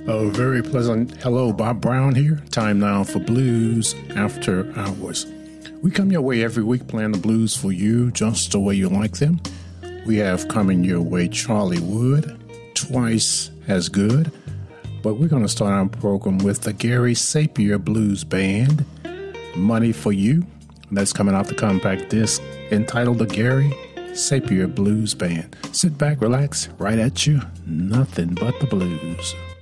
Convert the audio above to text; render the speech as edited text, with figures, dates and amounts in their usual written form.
A very pleasant hello, Bob Brown here. Time now for Blues After Hours. We come your way every week playing the blues for you just the way you like them. We have coming your way Charlie Wood, Twice as Good. But we're going to start our program with the Gary Sapir Blues Band, Money for You. That's coming off the compact disc entitled The Gary Sapir Blues Band. Sit back, relax, right at you, nothing but the blues.